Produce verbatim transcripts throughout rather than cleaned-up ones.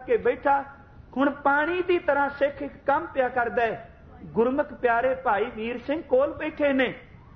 के बैठा। हुण पानी की तरह सिख एक काम पिया करदा है। गुरमुख प्यारे भाई वीर सिंह कोल बैठे ने,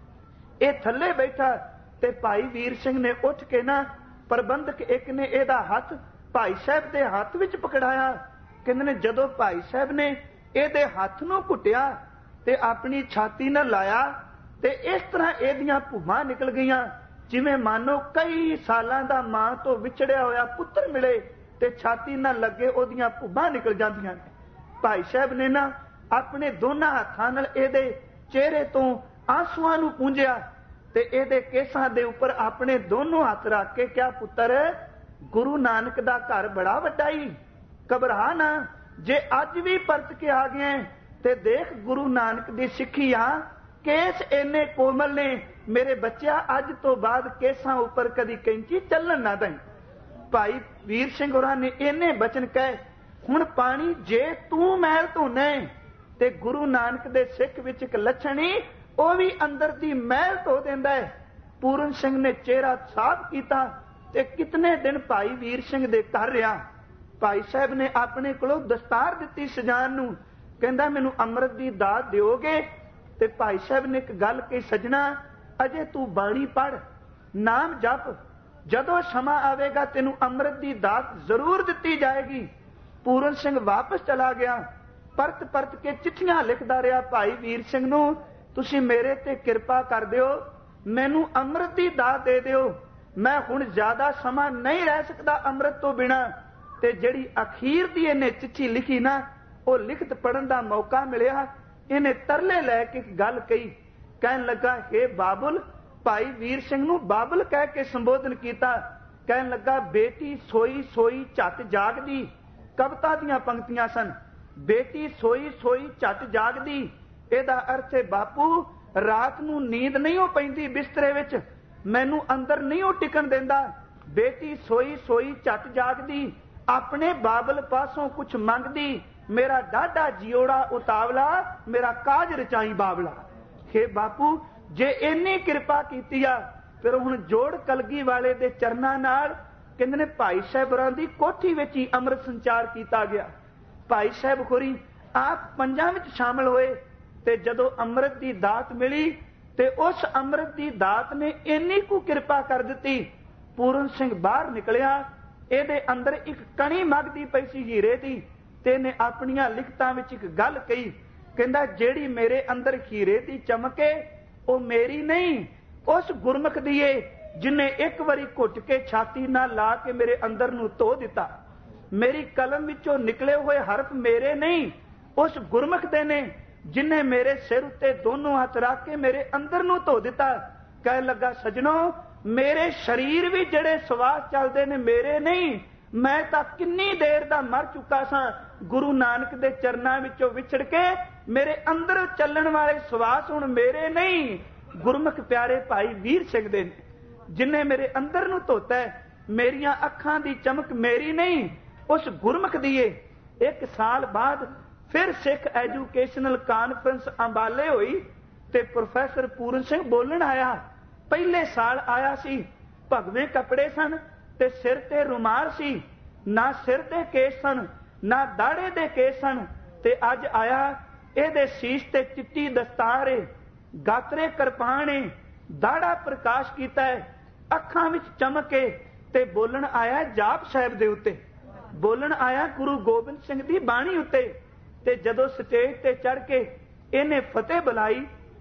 ये थले बैठा ते भाई वीर सिंह ने उठ के ना प्रबंधक एक ने एदा हाथ भाई साहब के हाथ विच पकड़ाया। कहंदे ने जदों भाई साहब ने एदे हाथ नूं घुटिया ते अपनी छाती नाल लाया ते इस तरह एदियां भूमां निकल गईयां जिवें मानो कई सालां दा मां तो विछड़िया होया पुत्र मिले ते छाती नाल लगे ओदियां भूमां निकल जांदियां ने। भाई साहब ने ना अपने दोनों हाथां नाल एदे चेहरे तो आंसुआं नूं पूंजिया ते एदे केसां दे उपर अपने दोनों हाथ रख के क्या पुत्र गुरु नानक दा घर बड़ा वड्डा ही, घबरा ना, जे अज भी परत के आ गए ते देख गुरु नानक दी सिक्खी आ केस इन्ने कोमल ने, मेरे बच्चा अज तो बाद केसां उपर कदी कैंची चलन ना दई। भाई वीर सिंह होरां ने इन्ने बचन कहे हुण पानी जे तू महल धोना ते गुरु नानक दे सिख विच एक लछण ही वह भी अंदर दी महल धो देंदा है। पूरन सिंह ने चेहरा साफ किया ते कितने दिन भाई वीर सिंह दे घर रहा। भाई साहब ने अपने कोलों दस्तार दिती सजान नूं, कहंदा मैनूं अमृत दी दात दिओगे ते भाई साहब ने एक गल कही सजना अजे तू बाणी पढ़ नाम जप जदों समा आवेगा तेनू अमृत दी दात जरूर दिती जाएगी। पूरन सिंह वापस चला गया, परत परत के चिट्ठियां लिखदा रहा भाई वीर सिंह नूं तुसीं मेरे ते किरपा कर दिओ, मैनू अमृत दी दात दे दिओ, मैं हुण ज्यादा समा नहीं रह सकदा अमृत तो बिना। ते जिहड़ी अखीर दी इहने चिट्ठी लिखी ना वो लिखत पढ़न दा मौका मिलिया, इहने तरले लैके एक गल कही, कहन लगा हे बाबुल, भाई वीर सिंह नूं बाबुल कह के संबोधन किया। कहन लगा बेटी सोई सोई झट जागदी, कविता दियां पंक्तियां सन, बेटी सोई सोई झट जागदी, इहदा अर्थ है बापू रात नूं नींद नहीं हो पैंदी बिस्तरे विच, मैनू अंदर नहीं हो टिकन देंदा, बेटी सोई सोई झट जागदी, अपने बाबल पासों कुछ मंगदी, मेरा डाढा जियोड़ा उतावला, मेरा काज रचाई बावला। हे बापू जे इन्नी कृपा कीती आ फिर हुण जोड़ कलगी वाले दे चरनां नाल कहंदे ने भाई साहब होरां दी कोठी विच ही अमृत संचार कीता गया। भाई साहब होरी आप पंजां विच शामिल होए ते जदों अमृत दी दात मिली ते उस अमृत दी दात ने इन्नी कु कृपा कर दिती, पूरन सिंह बाहर निकलिया, ਇਹਦੇ अंदर एक कणी मंगदी पई सी हीरे दी ते ने अपनियां लिखतां विच एक गल कही, कहंदा जेड़ी मेरे अंदर हीरे दी चमके ਉਹ मेरी नहीं उस गुरमुख दी है जिन्हें एक बारी घुट के छाती ना ला के मेरे अंदर नूं धो दिता। मेरी कलम विचों निकले हुए हरफ मेरे नहीं उस गुरमुख दे ने जिन्हें मेरे सिर उत्ते दोनों हाथ रख के मेरे अंदर नूं धो दिता। कह लगा सजनों मेरे शरीर भी जड़े सवास चलते ने मेरे नहीं, मैं तां किन्नी देर दा मर चुका सा, गुरु नानक दे चरनां विचों विछड़ के मेरे अंदर चलण वाले सवास हुण मेरे नहीं, गुरमुख प्यारे भाई वीर सिंह दे जिन्हें मेरे अंदर नूं धोता है, मेरियां अखां दी चमक मेरी नहीं उस गुरमुख दी है। एक साल बाद फिर सिख एजुकेशनल कानफ्रेंस अंबाले हुई ते प्रोफैसर पूरन सिंह बोलन आया। पहले साल आया सी, भगवे कपड़े सन ते सिर ते रुमाल सी, ना सिर ते केस सन ना दाड़े दे केस सन, ते अज आया एदे शीश ते चिट्टी दस्तार है, गातरे करपान है, दाड़ा प्रकाश कीता है, अखां विच चमक है ते बोलन आया जाप साहिब दे उत्ते, बोलन आया गुरु गोबिंद सिंह दी बाणी उत्ते। ते जदों स्टेज ते चढ़ के इहने फतेह बुलाई,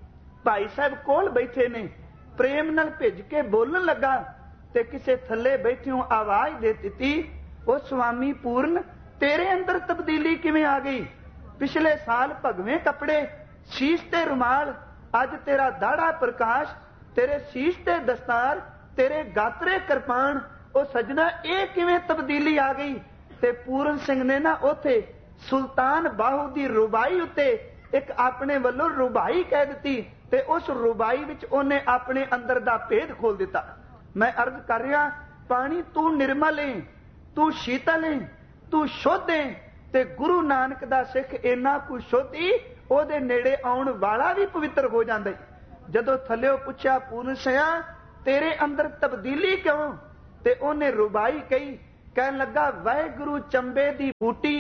भाई साहब कोल बैठे ने, प्रेम नाल भिज के बोलन लगा ते किसे थल्ले बैठियों आवाज दे दिती, ओ स्वामी पूर्ण तेरे अंदर तब्दीली किवें आ गई? पिछले साल भगवे कपड़े शीश ते रुमाल, अज तेरा दाड़ा प्रकाश, तेरे शीश ते दस्तार, तेरे गातरे कृपान, ओ सजना ये किवें तब्दीली आ गई? ते पूरन सिंह ने ना उथे सुल्तान बाहू दी रुबाई उत्ते एक अपने वल्लों रुबाई कह दी ते उस रुबाई विच उन्हें अपने अंदर दा भेद खोल दिता। मैं अर्ज कर रहा पानी तू निर्मल है, तू शीतल है, तू शुद्ध है, ते गुरु नानक दा सिख इन्ना कुछ शुद्धि ओदे नेड़े आउण वाला भी पवित्र हो जांदा है। जदों थल्लिओ पुछया पूरन सिंह तेरे अंदर तब्दीली क्यों, ते उन्हें रुबाई कही कहन लगा वाहिगुरु चंबे दी बूटी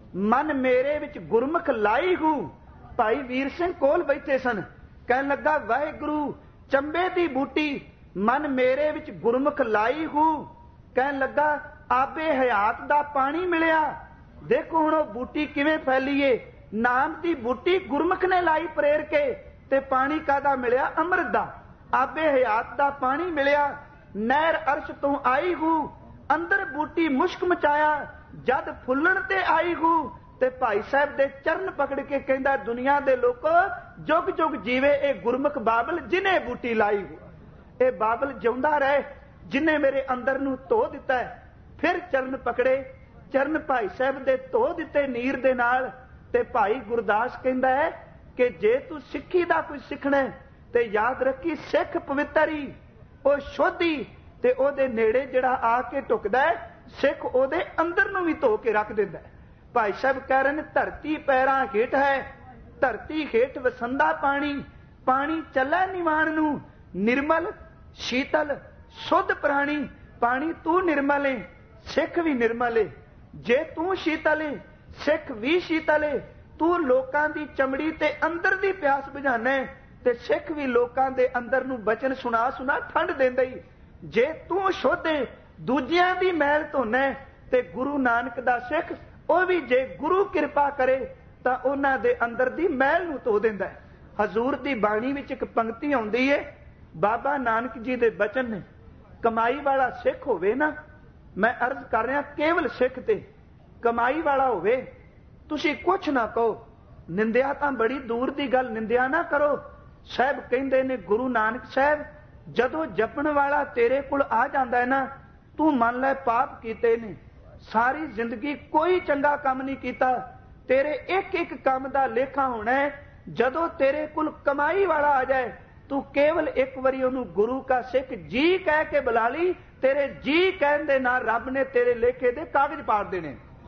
मन मेरे विच गुरमुख लाई हूं। भाई वीर सिंह कोल बैठे सन। कहन लगा वाहिगुरु चंबे दी बूटी मन मेरे विच गुरमुख लाई हूं। कहन लगा आबे हयात दा पानी मिलिया। देखो हुण ओह बूटी किवें फैली है। नाम दी बूटी गुरमुख ने लाई प्रेर के, ते पानी कादा मिलिया? अमृत दा। आबे हयात दा पानी मिलिया। नहर अर्श तो आई हूं। अंदर बूटी मुश्क मचाया जद फुल्लण ते आई हूं। ते भाई साहब दे चरण पकड़ के कहंदा दुनिया दे लोको जुग जुग जीवे ए गुरमुख बाबल जिन्हें बूटी लाई हो। ए बाबल जिउंदा रहे जिन्हें मेरे अंदर नूं धो दिता है। फिर चरण पकड़े, चरण भाई साहब दे धो दिते नीर दे नाल। ते भाई गुरदास कहंदा है कि जे तू सिੱਖੀ दा कोई सिੱਖਣਾ ते याद रखी सिੱਖ पवितरी ओ शोधी ते ओदे नेड़े जिहड़ा आके टुकदा है सिੱਖ ओदे अंदर नूं भी धो के रख दिंदा है। भाई साहब कह रहे हैं धरती पैरां हेठ है, धरती हेठ वसंदा पानी, पानी चलै निवाण नूं निर्मल शीतल शुद्ध प्राणी। पानी तू निर्मल है, सिੱਖ भी निर्मल है। जे तू शीतल है सिੱਖ भी शीतल है। तू लोकां दी चमड़ी ते अंदर दी प्यास बुझाना है ते सिੱਖ भी लोकां दे अंदर नूं बचन सुना सुना ठंड देंदा ही। जे तू शुद्ध है दूजियां दी मैल धोना है ते गुरु नानक दा सिੱਖ ਉਹ ਵੀ ਜੇ ਗੁਰੂ ਕਿਰਪਾ ਕਰੇ ਤਾਂ ਉਹਨਾਂ ਦੇ ਅੰਦਰ ਦੀ ਮੈਲ ਨੂੰ ਧੋ ਦਿੰਦਾ ਹੈ। ਹਜ਼ੂਰ ਦੀ ਬਾਣੀ ਵਿੱਚ ਇੱਕ ਪੰਕਤੀ ਆਉਂਦੀ ਹੈ, ਬਾਬਾ ਨਾਨਕ ਜੀ ਦੇ ਬਚਨ ਨੇ, ਕਮਾਈ ਵਾਲਾ ਸਿੱਖ ਹੋਵੇ ਨਾ, ਮੈਂ ਅਰਜ਼ ਕਰ ਰਿਹਾ ਕੇਵਲ ਸਿੱਖ ਤੇ ਕਮਾਈ ਵਾਲਾ ਹੋਵੇ, ਤੁਸੀਂ ਕੁਛ ਨਾ ਕਹੋ। ਨਿੰਦਿਆ ਤਾਂ ਬੜੀ ਦੂਰ ਦੀ ਗੱਲ, ਨਿੰਦਿਆ ਨਾ ਕਰੋ। ਸਾਹਿਬ ਕਹਿੰਦੇ ਨੇ ਗੁਰੂ ਨਾਨਕ ਸਾਹਿਬ ਜਦੋਂ ਜਪਣ ਵਾਲਾ ਤੇਰੇ ਕੋਲ ਆ ਜਾਂਦਾ ਹੈ ਨਾ, ਤੂੰ ਮੰਨ ਲੈ ਪਾਪ ਕੀਤੇ ਨੇ, सारी जिंदगी कोई चंगा काम नहीं किया, तेरे एक एक काम का लेखा होना है। जदों तेरे कुल कमाई वाला आ जाए तू केवल एक बारी उन्होंने गुरु का सिख जी कह के बुला ली, तेरे जी कहने दे नाल रब ने तेरे लेखे दे कागज पाड़ देने।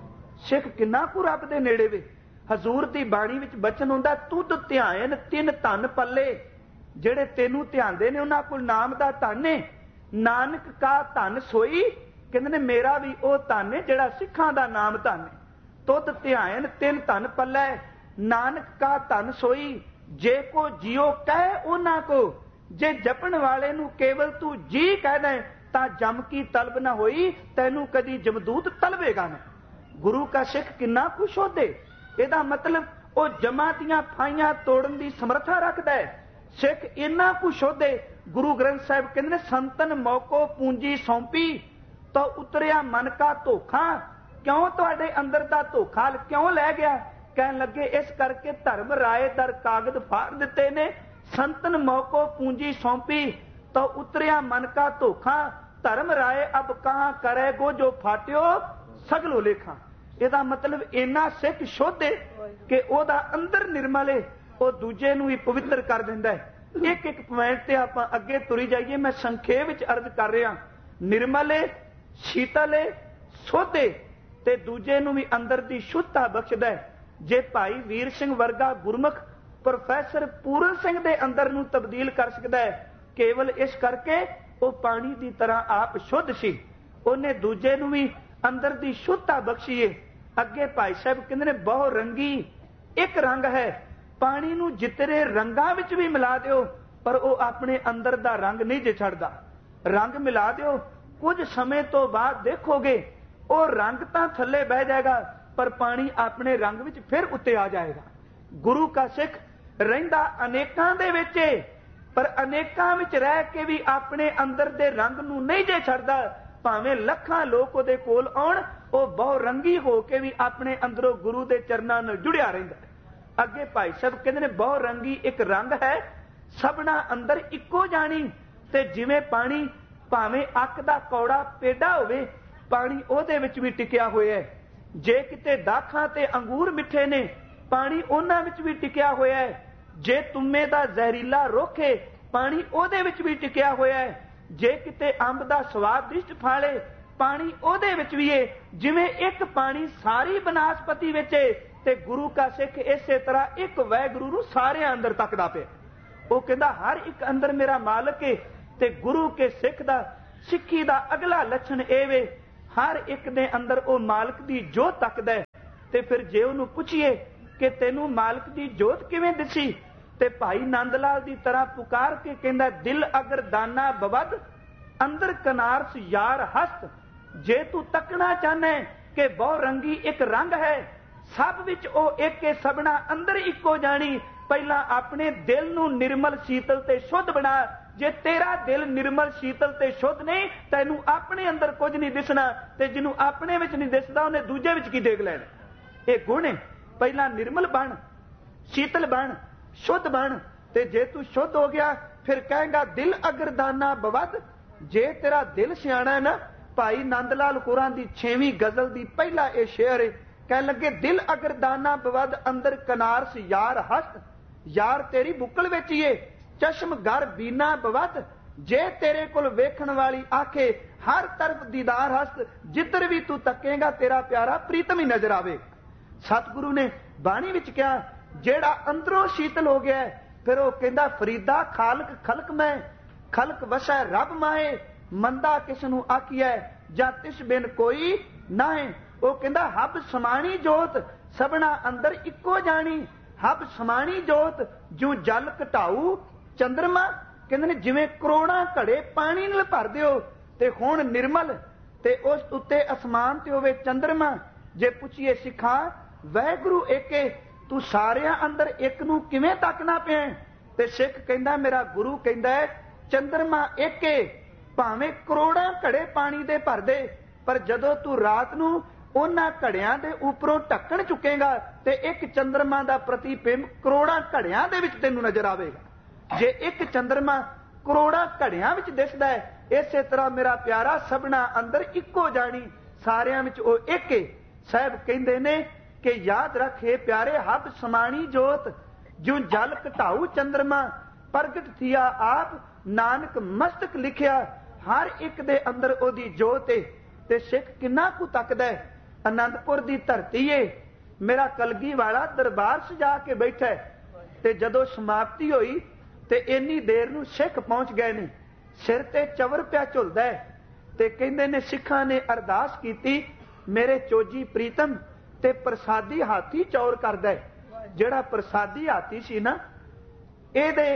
सिख किन्ना कु रब दे नेड़े वे। हजूर दी बाणी विच बचन हुंदा तुद ध्यान तिन धन पल्ले, जेड़े तेनू ध्यानदे ने उन्हां कोल नाम दा धन है। नानक का धन सोई कहते ने मेरा भी वह धन है जिहड़ा सिखां दा नाम धन है। तुद ध्यान तिन धन पल्लै, नानक का धन सोई जे को जियो कह उन्हां को। जे जपन वाले नू केवल तू जी कह दे तां जम की तलब ना होई, तैनू कदी जमदूत तलवेगा ना। गुरु का सिख किन्ना कुछ होदे, इहदा मतलब वह जमा दियां फाइयां तोड़न दी समर्था रखदा है। सिख इन्ना कुछ होदे। गुरु ग्रंथ साहिब कहंदे ने संतन मौको पूंजी सौंपी तो उतरिया मन का धोखा। क्यों तुहाडे अंदर दा धोखा क्यों लै गया? कहन लगे इस करके धर्म राय दर कागज फाड़ दिते ने। संतन मौको पूंजी सौंपी तो उतरिया मन का धोखा। धर्म राय अब कहां करे गो जो फाट्यो सगलो लेखा। इहदा मतलब इन्ना सिख शुद्ध है कि ओहदा अंदर निर्मल है, वो दूजे नूं ही पवित्र कर दिंदा है। एक एक पॉइंट ते आपां अगे तुरी जाइए, मैं संखेप विच अर्ज कर रहा। निर्मल है, शीतल है, शुद्ध है ते दूजे नूं भी अंदर दी शुद्धता बख्शदा है। जे भाई वीर सिंह वर्गा गुरमुख प्रोफैसर पूरन सिंह दे अंदर नूं तब्दील कर सकदा है केवल इस करके वो पानी की तरह आप शुद्ध सी, उन्हें दूजे नूं भी अंदर दी शुद्धता बख्शी है। अगे भाई साहब कहंदे ने बहु रंगी एक रंग है, पानी नूं जितने रंगां विच भी मिला दिओ पर वो अपने अंदर दा रंग नहीं जे छड्डदा। रंग मिला दिओ कुछ समय तो बाद देखोगे वो रंग तो थले बह जाएगा पर पानी अपने रंग विच फिर उत्ते आ जाएगा। गुरु का सिख रहिंदा अनेकां दे विच पर अनेकां विच रह के भी अपने अंदर दे रंग नूं नहीं जे छड्डदा। भावें लखां लोक उहदे कोल आउण, वो बहु रंगी हो के भी अपने अंदरों गुरु दे चरनां नाल जुड़िया रहिंदा। अगे भाई साहब कहंदे ने बहु रंगी एक रंग है, सबना अंदर इक्को जानी। ते जिवें पानी भावें अक दा कौड़ा पेड़ा होवे, पानी ओहदे विच भी टिकिया होया है। जे किते दाखां ते अंगूर मिठे ने, पानी उहनां विच भी टिकिया होया है। जे तुम्मे दा जहरीला रुख है, पानी ओहदे विच भी टिकिया होया है। जे किते अंब दा स्वादिष्ट फल है, पानी ओहदे विच भी है। जिवें एक पानी सारी बनास्पति विच है ते गुरु का सिख इसे तरह एक वैगुरु नूं सारे अंदर तकदा पिया। वो कहंदा हर एक अंदर मेरा मालक है। ते गुरु के सिख दा सिक्खी दा अगला लक्षण ए वे, हर एक दे अंदर वो मालिक की जोत तकदा है। ते फिर जे उन्होंने पूछिए कि तेनू मालिक की जोत किवें दिसी, ते भाई नंद लाल की तरह पुकार के कहंदा दिल अगर दाना बवद अंदर कनारस यार हस्त। जे तू तकना चाहना है कि बहु रंगी एक रंग है, सब विच ओ एक के सबना अंदर इको जानी, पहला अपने दिल नू निर्मल शीतल ते शुद्ध बना। जे तेरा दिल निर्मल शीतल ते शुद्ध नहीं, तैनू अपने अंदर कुछ नहीं दिसना, ते जिन्हों अपने विच नहीं दिसदा उन्हें दूजे विच की देख लेना। ये गुण है। पहला निर्मल बन, शीतल बन, शुद्ध बन, ते जे तू शुद्ध हो गया फिर कहेगा दिल अगर दाना बवद। जे तेरा दिल सियाणा है ना, भाई नंद लाल होरां दी छेवीं गजल दी पहला ये शेर है, कह लगे दिल अगर दाना बवद अंदर कनारस यार हस्त। यार तेरी बुकल विच ही है, चश्म घर बीना बवद। जे तेरे कोल वेखण वाली आखे हर तरफ दीदार हस्त, जिधर भी तू तकेगा तेरा प्यारा प्रीतम ही नजर आवे। सतगुरु ने बाणी विच कहा जेड़ा अंदरों शीतल हो गया है, फिर वो कहंदा फरीदा खालक खलक मैं, खलक वसै रब माए, मंदा किसनू आखिया जा तिस बिन कोई नाहे। वो कहंदा हब समाणी जोत सबना अंदर इको जानी, हब समाणी जोत जो जल घटाऊ चंद्रमा। कहंदे ने जिवें करोड़ां घड़े पानी नाल भर दिओ ते हुण निर्मल, ते उस उत्ते आसमान ते होवे चंद्रमा। जे पुछिए सिखा वैगुरु एके, तू सारियां अंदर एक नू किवें तकना पिया, ते सिख कहंदा मेरा गुरु कहंदा है चंद्रमा एके, भावें करोड़ां घड़े पानी दे भर दे, पर जदों तू रात नू उन्हां घड़ियां दे उपरों ढक्कन चुकेगा ते एक चंद्रमा दा प्रतिबिंब करोड़ां घड़ियां दे विच तैनूं नजर आवेगा। जे एक चंद्रमा करोड़ां घड़ियां विच दिसदा है, इसे तरह मेरा प्यारा सबना अंदर इको जानी, सारियां विच ओ एक है। साहब कहंदे ने कि याद रखे प्यारे हब समाणी जोत जो जल घटाऊ चंद्रमा, प्रगट थिया आप नानक मस्तक लिखिया, हर एक दे अंदर ओदी जोत है। ते सिख किन्ना कु तकदा है, आनंदपुर दी धरती है, मेरा कलगी वाला दरबार सजा के बैठा है। ते जदों समाप्ति होई ते इन्नी देर नूं सिख पहुंच गए ने, सिर ते चवर पिया झुलदा है, ते कहंदे ने सिखां ने अरदास कीती मेरे चोजी प्रीतम ते प्रसादी हाथी चौर करदा है। ਜਿਹੜਾ ਪ੍ਰਸਾਦੀ ਹਾਥੀ ਸੀ ਨਾ, ਇਹਦੇ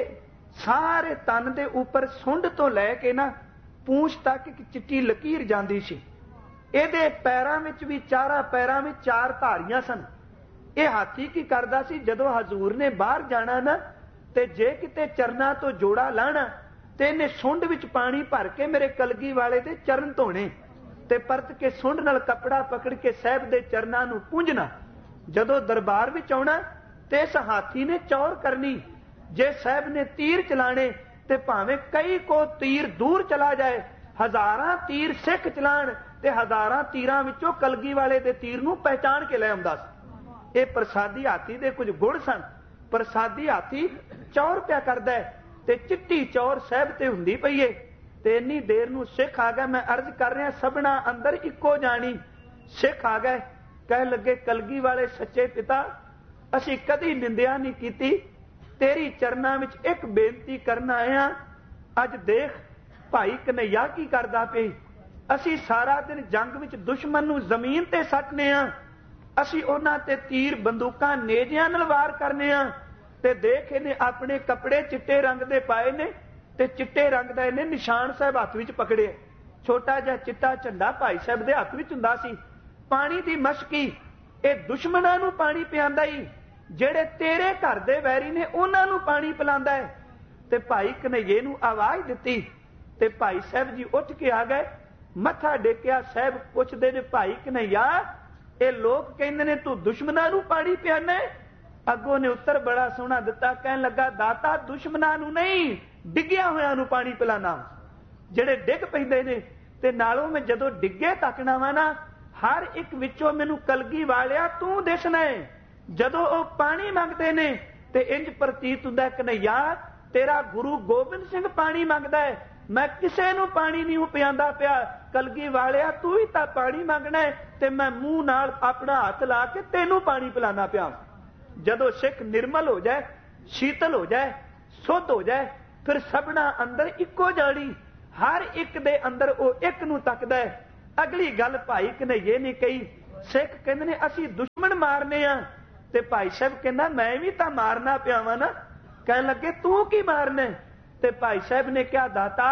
ਸਾਰੇ ਤਨ ਦੇ ਉੱਪਰ ਸੁੰਡ ਤੋਂ ਲੈ ਕੇ ਨਾ ਪੂੰਛ ਤੱਕ ਇੱਕ ਚਿੱਟੀ ਲਕੀਰ ਜਾਂਦੀ ਸੀ। ਇਹਦੇ ਪੈਰਾਂ ਵਿੱਚ ਵੀ, ਚਾਰਾਂ ਪੈਰਾਂ ਵਿੱਚ ਚਾਰ ਧਾਰੀਆਂ ਸਨ। ਇਹ ਹਾਥੀ ਕੀ ਕਰਦਾ ਸੀ, ਜਦੋਂ ਹਜ਼ੂਰ ਨੇ ਬਾਹਰ ਜਾਣਾ ਨਾ, ਤੇ ਜੇ ਕਿਤੇ ਚਰਨਾਂ ਤੋਂ ਜੋੜਾ ਲਾਣਾ ਤੇ ਇਹਨੇ ਸੁੰਡ ਵਿੱਚ ਪਾਣੀ ਭਰ ਕੇ ਮੇਰੇ ਕਲਗੀ ਵਾਲੇ ਦੇ ਚਰਨ ਧੋਣੇ, ਤੇ ਪਰਤ ਕੇ ਸੁੰਡ ਨਾਲ ਕੱਪੜਾ ਪਕੜ ਕੇ ਸਾਹਿਬ ਦੇ ਚਰਨਾਂ ਨੂੰ ਪੂੰਝਣਾ। ਜਦੋਂ ਦਰਬਾਰ ਵਿੱਚ ਆਉਣਾ ਤੇ ਇਸ ਹਾਥੀ ਨੇ ਚੌਰ ਕਰਨੀ। ਜੇ ਸਾਹਿਬ ਨੇ ਤੀਰ ਚਲਾਣੇ ਤੇ ਭਾਵੇਂ ਕਈ ਕੋ ਤੀਰ ਦੂਰ ਚਲਾ ਜਾਏ, ਹਜ਼ਾਰਾਂ ਤੀਰ ਸਿੱਖ ਚਲਾਣ ਤੇ ਹਜ਼ਾਰਾਂ ਤੀਰਾਂ ਵਿੱਚੋਂ ਕਲਗੀ ਵਾਲੇ ਦੇ ਤੀਰ ਨੂੰ ਪਹਿਚਾਣ ਕੇ ਲੈ ਆਉਂਦਾ ਸੀ। ਇਹ ਪ੍ਰਸਾਦੀ ਹਾਥੀ ਦੇ ਕੁਝ ਗੁਣ ਸਨ। ਪ੍ਰਸਾਦੀ ਹਾਥੀ ਚੌਰ ਪਿਆ ਕਰਦਾ ਹੈ ਤੇ ਚਿੱਟੀ ਚੌਰ ਸਾਹਿਬ ਤੇ ਹੁੰਦੀ ਪਈ ਏ। ਤੇ ਇੰਨੀ ਦੇਰ ਨੂੰ ਸਿੱਖ ਆ ਗਿਆ। ਮੈਂ ਅਰਜ਼ ਕਰ ਰਿਹਾ ਸਭਨਾ ਅੰਦਰ ਇੱਕੋ ਜਾਣੀ। ਸਿੱਖ ਆ ਗਏ, ਕਹਿ ਲੱਗੇ ਕਲਗੀ ਵਾਲੇ ਸੱਚੇ ਪਿਤਾ, ਅਸੀਂ ਕਦੀ ਨਿੰਦਿਆ ਨਹੀਂ ਕੀਤੀ, ਤੇਰੀ ਚਰਨਾਂ ਵਿੱਚ ਇੱਕ ਬੇਨਤੀ ਕਰਨ ਆਏ ਹਾਂ। ਅੱਜ ਦੇਖ ਭਾਈ ਕਨਈਆ ਕੀ ਕਰਦਾ ਪਈ। ਅਸੀਂ ਸਾਰਾ ਦਿਨ ਜੰਗ ਵਿੱਚ ਦੁਸ਼ਮਣ ਨੂੰ ਜ਼ਮੀਨ ਤੇ ਸੱਟਨੇ ਆ, ਅਸੀਂ ਉਹਨਾਂ ਤੇ ਤੀਰ ਬੰਦੂਕਾਂ ਨੇਜਿਆਂ ਨਾਲ ਵਾਰ ਕਰਨੇ ਆ। ਤੇ ਦੇਖ ਇਹਨੇ ਆਪਣੇ ਕੱਪੜੇ ਚਿੱਟੇ ਰੰਗ ਦੇ ਪਾਏ ਨੇ ਤੇ ਚਿੱਟੇ ਰੰਗ ਦਾ ਇਹਨੇ ਨਿਸ਼ਾਨ ਸਾਹਿਬ ਹੱਥ ਵਿੱਚ ਪਕੜਿਆ। ਛੋਟਾ ਜਿਹਾ ਚਿੱਟਾ ਝੰਡਾ ਭਾਈ ਸਾਹਿਬ ਦੇ ਹੱਥ ਵਿੱਚ ਹੁੰਦਾ ਸੀ। ਪਾਣੀ ਦੀ ਮਸ਼ਕੀ, ਇਹ ਦੁਸ਼ਮਣਾਂ ਨੂੰ ਪਾਣੀ ਪਿਆਂਦਾ ਹੀ, ਜਿਹੜੇ ਤੇਰੇ ਘਰ ਦੇ ਵੈਰੀ ਨੇ ਉਹਨਾਂ ਨੂੰ ਪਾਣੀ ਪਿਲਾਉਂਦਾ ਹੈ। ਤੇ ਭਾਈ ਕਨਈਏ ਨੂੰ ਆਵਾਜ਼ ਦਿੱਤੀ ਤੇ ਭਾਈ ਸਾਹਿਬ ਜੀ ਉੱਠ ਕੇ ਆ ਗਏ, ਮੱਥਾ ਟੇਕਿਆ। ਸਾਹਿਬ ਪੁੱਛਦੇ ਨੇ ਭਾਈ ਕਨਈਆ, ਇਹ ਲੋਕ ਕਹਿੰਦੇ ਨੇ ਤੂੰ ਦੁਸ਼ਮਣਾਂ ਨੂੰ ਪਾਣੀ ਪਿਆਣਾ ਹੈ। ਅੱਗੋਂ ਨੇ ਉੱਤਰ ਬੜਾ ਸੋਹਣਾ ਦਿੱਤਾ, ਕਹਿਣ ਲੱਗਾ ਦਾਤਾ ਦੁਸ਼ਮਣਾਂ ਨੂੰ ਨਹੀਂ, ਡਿੱਗਿਆ ਹੋਇਆਂ ਨੂੰ ਪਾਣੀ ਪਿਲਾਣਾ। ਜਿਹੜੇ ਡਿੱਗ ਪੈਂਦੇ ਨੇ ਤੇ ਨਾਲੋਂ ਮੈਂ ਜਦੋਂ ਡਿੱਗੇ ਤੱਕਣਾ ਵਾ ਨਾ, ਹਰ ਇੱਕ ਵਿੱਚੋਂ ਮੈਨੂੰ ਕਲਗੀ ਵਾਲਿਆ ਤੂੰ ਦਿਸਣਾ ਹੈ। ਜਦੋਂ ਉਹ ਪਾਣੀ ਮੰਗਦੇ ਨੇ ਤੇ ਇੰਜ ਪ੍ਰਤੀਤ ਹੁੰਦਾ ਕਨਈਆ ਤੇਰਾ ਗੁਰੂ ਗੋਬਿੰਦ ਸਿੰਘ ਪਾਣੀ ਮੰਗਦਾ ਹੈ, ਮੈਂ ਕਿਸੇ ਨੂੰ ਪਾਣੀ ਨਹੀਂ ਪਿਆਂਦਾ ਪਿਆ। ਕਲਗੀ ਵਾਲਿਆ ਤੂੰ ਹੀ ਤਾਂ ਪਾਣੀ ਮੰਗਣਾ ਹੈ ਤੇ ਮੈਂ ਮੂੰਹ ਨਾਲ ਆਪਣਾ ਹੱਥ ਲਾ ਕੇ ਤੈਨੂੰ ਪਾਣੀ ਪਿਲਾਣਾ ਪਿਆ। ਜਦੋਂ ਸਿੱਖ ਨਿਰਮਲ ਹੋ ਜਾਏ, ਸ਼ੀਤਲ ਹੋ ਜਾਏ, ਸ਼ੁੱਧ ਹੋ ਜਾਏ, ਫਿਰ ਸਭਨਾ ਅੰਦਰ ਇੱਕੋ ਜਾਣੀ। ਹਰ ਇੱਕ ਦੇ ਅੰਦਰ ਉਹ ਇੱਕ ਨੂੰ ਤੱਕਦਾ ਹੈ। अगली गल भाई कन्हैये ने कही, सिख कहंदे ने असीं दुश्मन मारने आ, ते भाई साहब कहंदा मैं भी तां मारना पिया वां ना। कहण लगे तू की मारना? ते भाई साहब ने कहा दाता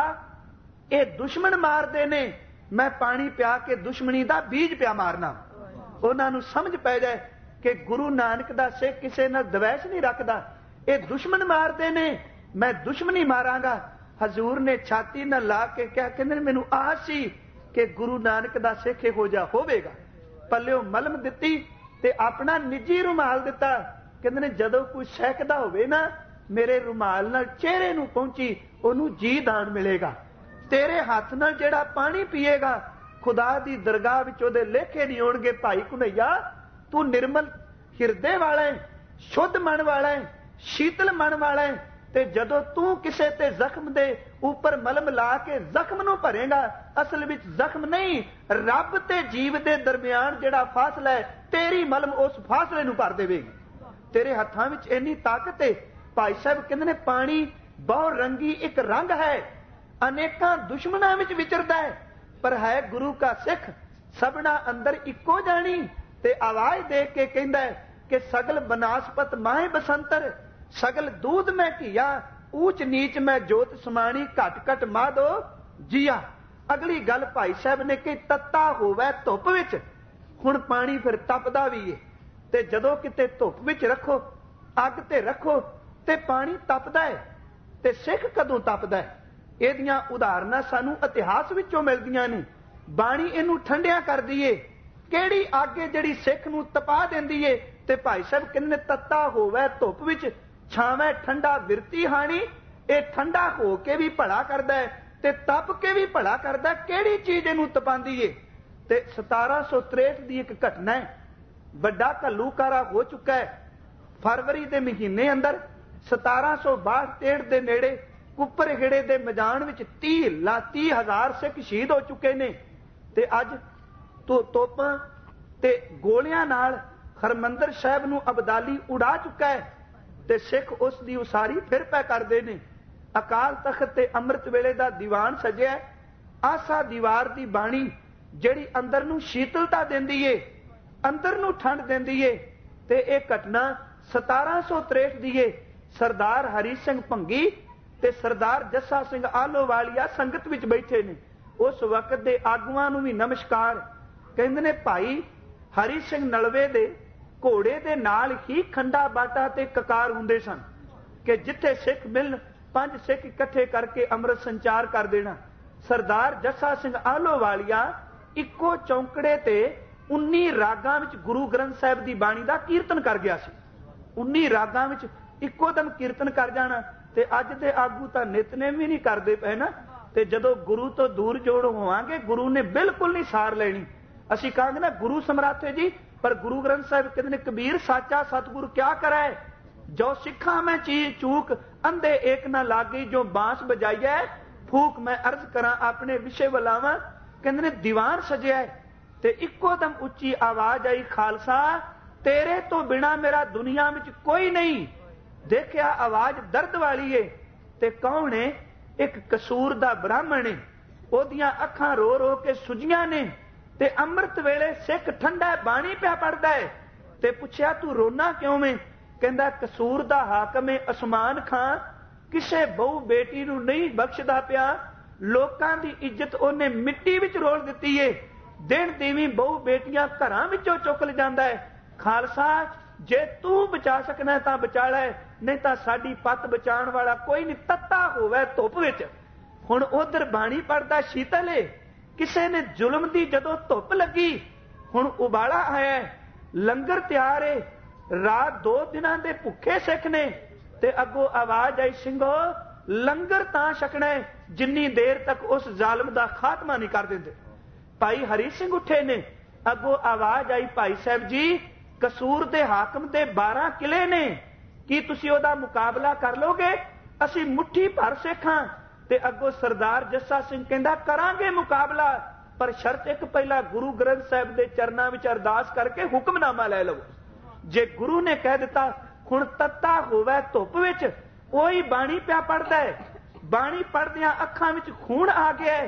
ये दुश्मन मारदे ने, मैं पानी पिया के दुश्मनी दा बीज पिया मारना। उन्हां नूं समझ पै जाए कि गुरु नानक दा सिख किसे नाल द्वेष नहीं रखदा। ये दुश्मन मारदे ने, मैं दुश्मनी मारांगा। हजूर ने छाती नाल ला के क्या कहंदे ने मैनूं आस सी कि गुरु नानक दा सिख इहो जिहा होवेगा। पल्लिओ मलम दित्ती ते अपना निजी रुमाल दिता। कहंदे ने जदों कोई सहकदा होवे ना मेरे रुमाल नाल चेहरे नूं पहुंची ओनूं जी दान मिलेगा। तेरे हाथ नाल जेड़ा पानी पीएगा खुदा दी दरगाह विच ओहदे लेखे नहीं होणगे। भाई कन्हैया तू निर्मल हिरदे वाला है, शुद्ध मन वाला है, शीतल मन वाला है, ते जदों तू किसे ते जख्म दे उपर मलम ला के जख्म नूं भरेगा, असल विच जख्म नहीं रब ते जीव दे दरमियान जेड़ा फासला है तेरी मलम उस फासले नूं भर देवेगी। तेरे हत्थां विच इन्नी ताकत है। भाई साहब कहंदे ने पानी बहु रंगी एक रंग है, अनेकां दुश्मनां विच विचरदा है, पर है गुरु का सिख सबना अंदर इक्को जानी। ते आवाज दे के कहंदा है कि सगल बनास्पत माहे बसंतर, सगल दूध में घिया, ऊच नीच में जोत समानी, घट घट माधो जिया। अगली गल भाई साहब ने कही तत्ता होवे धुप विच, हुण पानी फिर तपदा भी है। ते जदों किते धुप विच रखो, अग ते रखो ते पानी तपदा है, ते सिख कदों तपदा है? इहदियां उदाहरणां सानूं इतिहास विचों मिलदियां ने। बाणी इहनूं ठंडिया करदी है। किहड़ी अग है जिहड़ी सिख नूं तपा दिंदी है? ते भाई साहब कहंदे तत्ता होवे धुप विच, छावे ठंडा विरती हाणी। ये ठंडा हो के भी भला करदा है ते तप के भी भला करदा है। किहड़ी चीज इहनूं तपांदी है? ते सतारा सौ त्रेहठ दी एक घटना है। वड्डा घल्लूकारा हो चुका है। फरवरी दे महीने अंदर सतारा सौ बासठ तेहठ दे नेड़े कुपर हिड़े दे मैदान विच तीह ला तीह हजार सिख शहीद हो चुके ने। ते अज तो तोपां ते गोलियां नाल हरमंदर साहिब नूं अबदाली उड़ा चुका है। ते सिख उस दी उसारी फिर पै करदे ने। अकाल तख्त ते अमृत वेले दा दीवान सजिया। आसा दीवार दी बाणी जिहड़ी अंदर नूं शीतलता दिंदी है, अंदर नूं ठंड दिंदी है। ते इह घटना सतारा सौ त्रेहठ दी है। सरदार हरी सिंह भंगी ते सरदार जस्सा सिंह आलोवालिया संगत विच बैठे ने। उस वक्त दे आगुआं नूं भी नमस्कार। कहंदे ने भाई हरी सिंह नलवे दे घोड़े दे नाल ही खंडा बाटा ते ककार हुंदे सन कि जिथे सिख मिलन पंज सिख इकट्ठे करके अमृत संचार कर देना। सरदार जस्सा सिंह आलोवालिया इक्को चौंकड़े ते उन्नी रागां विच गुरु ग्रंथ साहिब दी बाणी दा कीर्तन कर गया सी। उन्नी रागां विच इक्को दम कीर्तन कर जाना। ते अज दे आगू तां नितनेम भी नहीं करदे पए ना। ते जदों गुरु तो दूर जोड़ होवांगे गुरु ने बिल्कुल नहीं सार लेनी। असीं कहांगे ना गुरु समर्थ है जी, पर गुरु ग्रंथ साहिब कहते ने कबीर साचा सतगुरु क्या करे, जो सिखा मैं चीज चूक अंधे एक ना लागी, जो बांस बजाइए फूक मैं अर्ज करा अपने विषय वलावा। कहते ने दीवान सजिया ते इक्को दम उच्ची आवाज आई, खालसा तेरे तो बिना मेरा दुनिया में कोई नहीं। देखिया आवाज दर्द वाली है। ते कौन है? एक कसूर दा ब्राह्मण है। ओदियां अखां रो रो के सुजियां ने। ते अमृत वेले सिख ठंडा बाणी पिया पढ़दा है। ते पुछया तू रोना क्यों में? कहंदा कसूर दा हाकम है असमान खां, किसे बहु बेटी नूं नहीं बख्शदा पिया। लोकां दी इज्जत ओने मिट्टी विच रोल दित्ती है। दिन दीवी बहु बेटियां घरां विचों चुक ल जांदा है। खालसा जे तू बचा सकना तां बचा लै, नहीं तां साडी पत बचाण वाला कोई नहीं। तत्ता होवे धुप विच। हुण उधर बाणी पढ़दा शीतल है, किसे ने जुल्म दी जदों धुप लगी, हुण उबाला आया, लंगर तैयार है, रात दो दिनां दे भुखे सिख ने। ते अगों आवाज आई, सिंघो लंगर तां छकना है जिन्नी देर तक उस जालम दा खात्मा नहीं कर दिंदे। भाई हरी सिंह उठे ने। अगों आवाज आई, भाई साहब जी कसूर दे हाकम दे बारह किले ने, की तुसीं ओहदा मुकाबला कर लोगे? असीं मुट्ठी भर सिख हां। ते अगों सरदार जस्सा सिंह कहंदा करांगे मुकाबला, पर शर्त एक पहला गुरु ग्रंथ साहिब दे चरनां विच अरदास करके हुक्मनामा लै लवो। जे गुरु ने कह दिता हुण तत्ता होवे धुप विच, ओही बाणी पिया पढ़दा है। बाणी पढ़दियां अखां विच खून आ गया है।